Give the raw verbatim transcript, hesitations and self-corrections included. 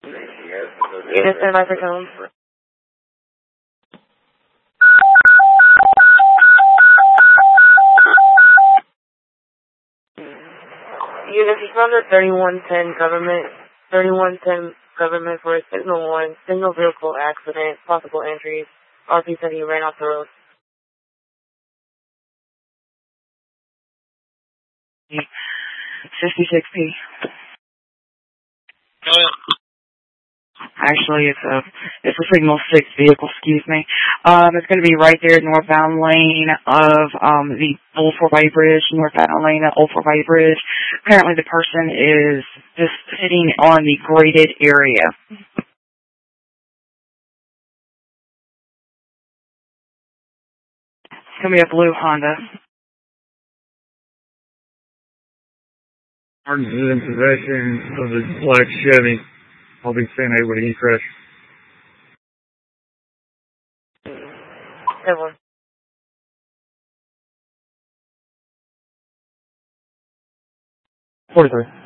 Unit stand by for tone. Unit responder thirty-one ten government, thirty-one ten government for a signal one, single vehicle accident, possible entries. R P said he ran off the road. fifty-six P. Actually, it's a it's a signal six vehicle. Excuse me. Um, it's going to be right there, northbound lane of um the Old Fort White Bridge, northbound lane of Old Fort White Bridge. Apparently, the person is just sitting on the graded area. It's going to be a blue Honda. Martin is in possession of the black Chevy. I'll be staying eight with an E-Crash. Good one. forty-three.